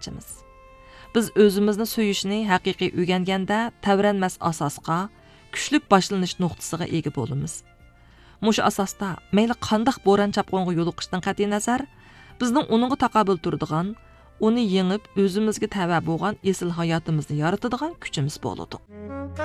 qilmoqchimiz. Biz o'zimizni suyishni haqiqiy o'rganganda tavranmas asosga, kuchlik boshlanish nuqtasiga ega bo'lamiz. Mush asosda mayli qandoq bo'ron chapqonga yo'liqishdan qat'iy nazar, bizning uningga taqobil turadigan, uni yengib o'zimizga tava bo'lgan esil hayotimizni yaratadigan kuchimiz bo'ladi.